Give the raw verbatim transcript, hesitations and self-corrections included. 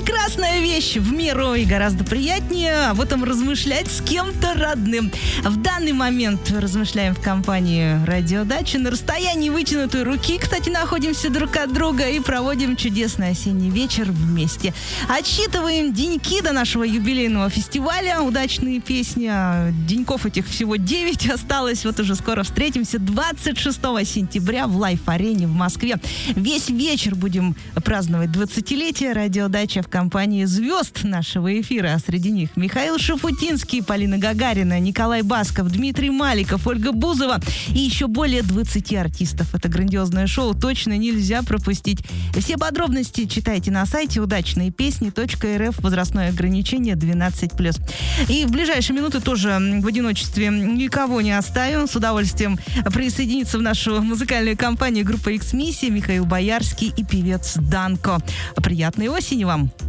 Прекрасная вещь, в меру и гораздо приятнее об этом размышлять с кем-то родным. В данный момент размышляем в компании «Радиодача». На расстоянии вытянутой руки, кстати, находимся друг от друга и проводим чудесный осенний вечер вместе. Отсчитываем деньки до нашего юбилейного фестиваля «Удачные песни». Деньков этих всего девять осталось. Вот уже скоро встретимся двадцать шестого сентября в Лайф-арене в Москве. Весь вечер будем праздновать двадцатилетие «Радиодача» в компании звезд нашего эфира. А среди них Михаил Шафутинский, Полина Гагарина, Николай Басков, Дмитрий Маликов, Ольга Бузова и еще более двадцати артистов. Это грандиозное шоу точно нельзя пропустить. Все подробности читайте на сайте удачные песни точка эр эф. Возрастное ограничение двенадцать плюс. И в ближайшие минуты тоже в одиночестве никого не оставим. С удовольствием присоединиться в нашу музыкальную компанию группа X-Миссия, Михаил Боярский и певец Данко. Приятной осени вам!